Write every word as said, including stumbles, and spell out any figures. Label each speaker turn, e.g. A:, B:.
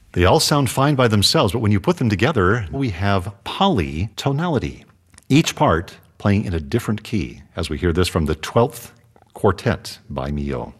A: They all sound fine by themselves, but when you put them together, we have polytonality, each part playing in a different key, as we hear this from the twelfth Quartet by Milhaud.